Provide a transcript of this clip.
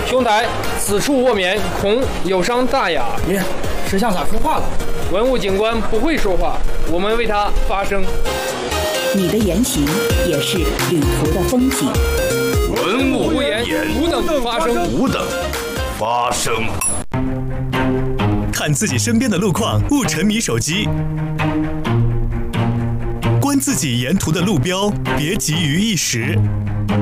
兄台，此处卧眠，恐有伤大雅。 爷，石像咋说话了？ 文物警官不会说话，我们为他发声。 你的言行也是旅途的风景。 文物不言，吾等发声。 吾等发声。 看自己身边的路况，勿沉迷手机。观自己沿途的路标，别急于一时。